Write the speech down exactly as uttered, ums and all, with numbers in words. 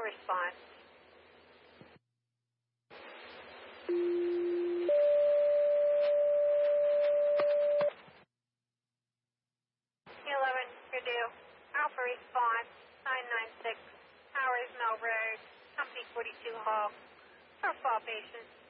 response. eleven, you're due. Alpha response, nine nine six, Towers Mill Road, Company forty-two Hall. For fall patients.